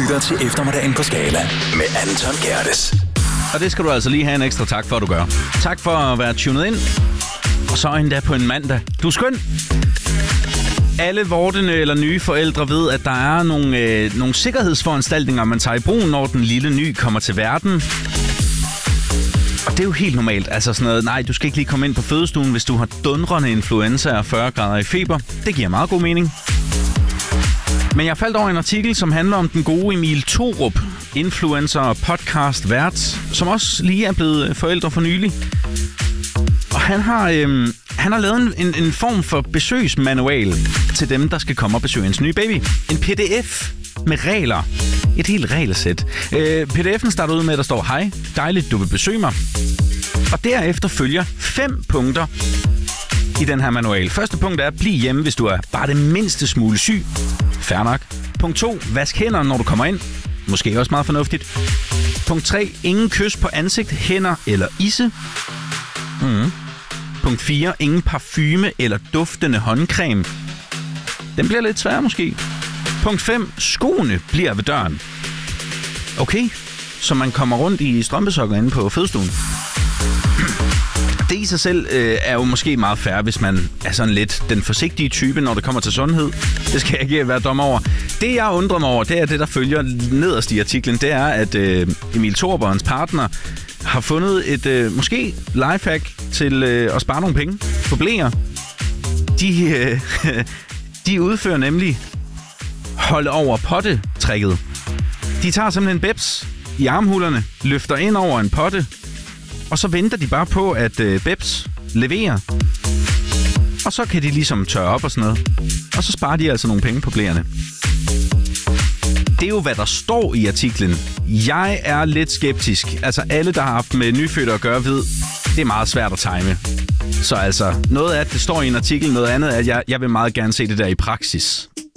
lytter til eftermiddagen på Skala med Anton Gerdes. Og det skal du altså lige have en ekstra tak for, at du gør. Tak for at være tunet ind. Og så endda på en mandag. Du er skøn. Alle vortende eller nye forældre ved, at der er nogle sikkerhedsforanstaltninger, man tager i brug, når den lille ny kommer til verden. Og det er jo helt normalt. Altså sådan noget, nej, du skal ikke lige komme ind på fødestuen, hvis du har dundrende influenza og 40 grader i feber. Det giver meget god mening. Men jeg faldt over en artikel, som handler om den gode Emil Thorup, influencer og podcast vært, som også lige er blevet forældre for nylig. Og han har lavet en form for besøgsmanual til dem, der skal komme og besøge hans nye baby. En pdf med regler. Et helt regelsæt. PDF'en starter ud med, at der står, hej, dejligt, du vil besøge mig. Og derefter følger 5 punkter i den her manual. Første punkt er, bliv hjemme, hvis du er bare det mindste smule syg. Fair nok. Punkt 2, vask hænder, når du kommer ind. Måske også meget fornuftigt. Punkt 3, ingen kys på ansigt, hænder eller isse. Punkt 4, ingen parfume eller duftende håndcreme. Den bliver lidt svær måske. Punkt 5, skoene bliver ved døren. Okay, så man kommer rundt i strømpesokker inde på fødestuen. Det i sig selv er jo måske meget fair, hvis man er sådan lidt den forsigtige type, når det kommer til sundhed. Det skal jeg ikke være dommer over. Det, jeg undrer mig over, det er det, der følger nederst i artiklen. Det er, at Emil Thorup og hans partner har fundet et måske lifehack til at spare nogle penge på bleer. De udfører nemlig holde over potte-tricket. De tager simpelthen Bebs i armhulerne, løfter ind over en potte, og så venter de bare på, at Bebs leverer. Og så kan de ligesom tørre op og sådan noget. Og så sparer de altså nogle penge på blærerne. Det er jo, hvad der står i artiklen. Jeg er lidt skeptisk. Altså alle, der har haft med nyfødte at gøre, ved, det er meget svært at time. Så altså, noget af det står i en artikel, noget andet er, at jeg vil meget gerne se det der i praksis.